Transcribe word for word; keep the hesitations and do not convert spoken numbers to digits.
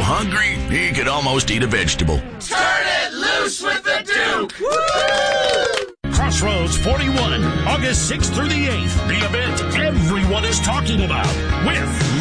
hungry he could almost eat a vegetable. Turn it loose with the Duke! Woo! Crossroads forty-one, August sixth through the eighth. The event everyone is talking about with